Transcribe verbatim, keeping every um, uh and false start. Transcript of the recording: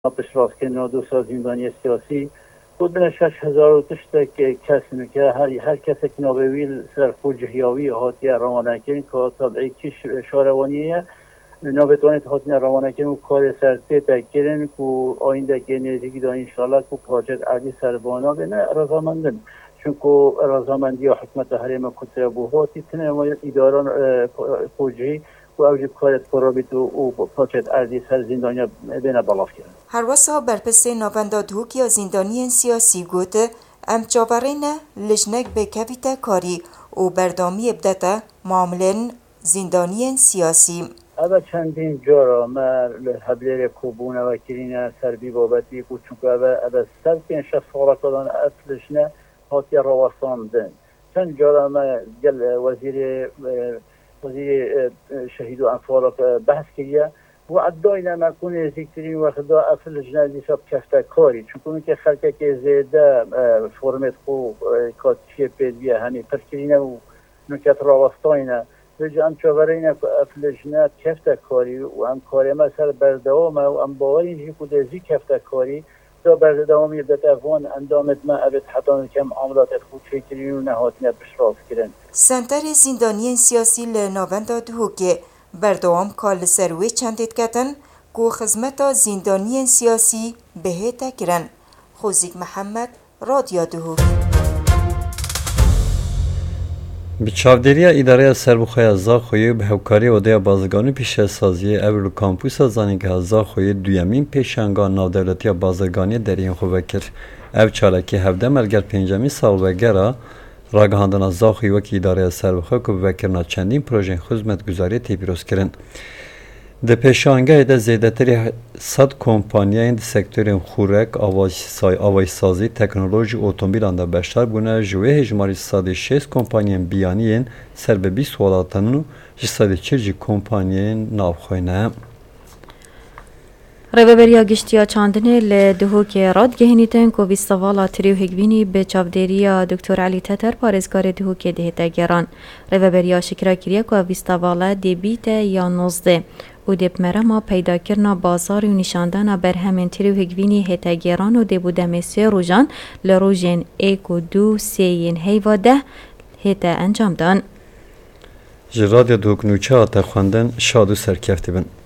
پیشرفت که نودوسا زندانی سیاسی بود بین شش هزار و تشت که کسی که هر هر کسی که نوبویل سر فوجیاوی هاتی روانه کردن که طبعی کش شهروانیه نوبتوانید هاتی روانه کردن و کار سرتی تکردن که آینده که نزدیکی دان انشالله که پروژه عادی سربانا بینه رضامندن چون که رضامندی و حکمت حریم کتر بوهاتی تنه اداران فوجی و اوج کارت پرابیت و پروژه عادی سر زندانیا بینه بالاف کردن. هر وسا برپرس نواندا دهوک یا زندانی سیاسی گوته ام چاورین لجنک به کویتا کاری و بردامی بدتا معاملین زندانی سیاسی. اما چندین جارا ما حبلیر کوبونه و کرینه سربی بابتی کو چون که اما سر که شخص خالق دادن اصلشنه هاتی رواسان دن. چند جارا ما جل وزیر وزیر شهید و انفال بحث کردیم و ادعای ما کنه زیکترین وقتا افل جنازی سب کفته کاری چون کنه که خلقه که زیاده فرمت خو کاتشی پیدیه همین پرکرینه و نکات راوستاینه وجه ام چاورینه افل جناز کفته کاری و ام کاری ما سر بردوام و ام باوری جی کده زی کفته کاری دا بردوامی بدت افوان اندامت ما ابد حتی کم عملات خود فکرین و نهاتینه بشراف کرن. سنتر زندانی سیاسی لناوندا دهوکه بردوام کال سروی چندید کتن کو خدمت زندانی سیاسی بهتا کرن. خوزیک محمد رادیو دهوک. به چاودری اداره سربخوی زاخوی به هوکاری ودیا بازرگانی پیش سازی اول کامپوس زانیگه زاخوی دویمین پیشنگان نودولتی بازرگانی درین خوبکر او چالکی هفده ملگر پنجمی سال وگرا راگهاندن زاخوی وکی اداره سربخوی که بوکرنا چندین پروژه خدمتگزاری تیپیروز کرن. ده پیشانگاه ده زیادتری صد کمپانیای ده سکتور خوراک، آواز سازی، تکنولوژی اتومبیل آنده بیشتر بونه جوه هجماری صد شش کمپانی بیانیین سر به بیست ولاتن و صد چهل کمپانی نافخوینه. رهبریا گشتیا چاندنه لدهوک راد گهنیتن کو ویستوالا تریو هگوینی به چاودریا دکتر علی تتر پارزگار دهوک دهتا گران. رهبریا شکر کریه کو ویستوالا دیبیت یا نوزده و دیب مرما پیدا کرنا بازار و نشاندن بر همین تریو هگوینی هتا گران و دیبو دمسی روژان لروژین ایک و دو سین هیوا ده هتا انجام دان. جرادیا دوک نوچه آتا خواندن شاد و سرکفتی بن.